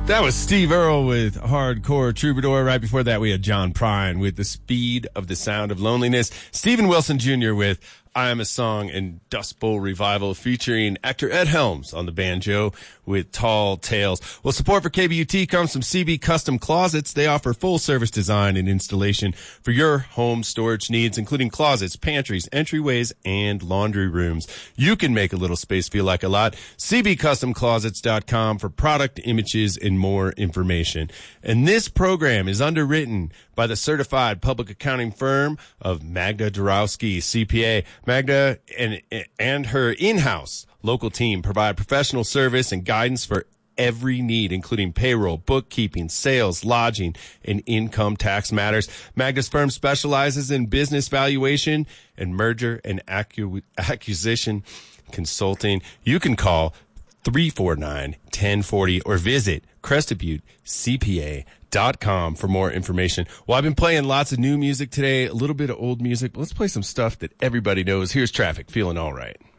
That was Steve Earle with Hardcore Troubadour. Right before that, we had John Prine with The Speed of the Sound of Loneliness. Stephen Wilson Jr. with I Am a Song and Dust Bowl Revival, featuring actor Ed Helms on the banjo with Tall Tales. Well, support for KBUT comes from CB Custom Closets. They offer full service design and installation for your home storage needs, including closets, pantries, entryways, and laundry rooms. You can make a little space feel like a lot. CBCustomClosets.com for product images and more information. And this program is underwritten by the certified public accounting firm of Magda Dorowski, CPA. Magda and her in-house local team provide professional service and guidance for every need, including payroll, bookkeeping, sales, lodging, and income tax matters. Magda's firm specializes in business valuation and merger and acquisition consulting. You can call 349-1040 or visit CrestedButteCPA.com for more information. Well, I've been playing lots of new music today, a little bit of old music, but let's play some stuff that everybody knows. Here's Traffic, Feeling All Right.